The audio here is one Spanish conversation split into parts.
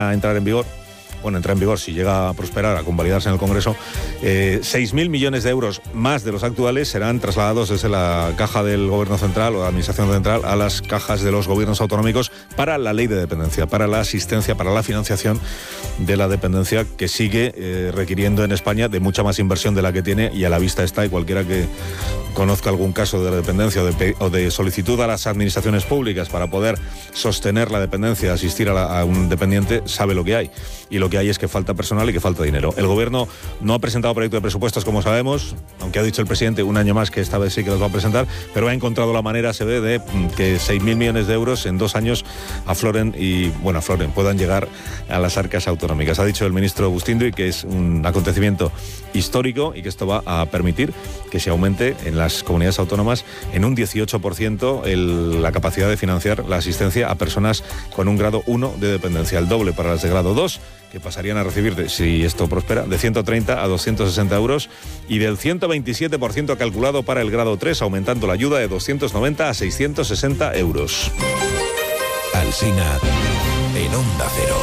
a entrar en vigor, si llega a prosperar, a convalidarse en el Congreso, 6.000 millones de euros más de los actuales serán trasladados desde la caja del Gobierno Central o de la Administración Central a las cajas de los gobiernos autonómicos para la ley de dependencia, para la asistencia, para la financiación de la dependencia, que sigue requiriendo en España de mucha más inversión de la que tiene, y a la vista está, y cualquiera que conozca algún caso de la dependencia o de solicitud a las administraciones públicas para poder sostener la dependencia, asistir a un dependiente, sabe lo que hay. Y lo que hay es que falta personal y que falta dinero. El Gobierno no ha presentado proyecto de presupuestos, como sabemos, aunque ha dicho el presidente un año más que esta vez sí que los va a presentar, pero ha encontrado la manera, se ve, de que 6.000 millones de euros en 2 años afloren, puedan llegar a las arcas autonómicas. Ha dicho el ministro Bustinduy que es un acontecimiento histórico y que esto va a permitir que se aumente en las comunidades autónomas en un 18% la capacidad de financiar la asistencia a personas con un grado 1 de dependencia, el doble para las de grado 2, que pasarían a recibir, si esto prospera, de 130 a 260 euros, y del 127% calculado para el grado 3, aumentando la ayuda de 290 a 660 euros. Alsina, en Onda Cero.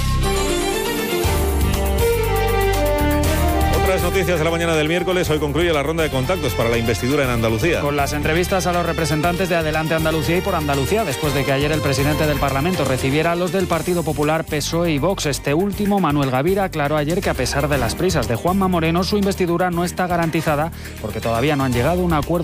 Otras noticias de la mañana del miércoles. Hoy concluye la ronda de contactos para la investidura en Andalucía. Con las entrevistas a los representantes de Adelante Andalucía y Por Andalucía, después de que ayer el presidente del Parlamento recibiera a los del Partido Popular, PSOE y Vox. Este último, Manuel Gavira, aclaró ayer que a pesar de las prisas de Juanma Moreno, su investidura no está garantizada porque todavía no han llegado a un acuerdo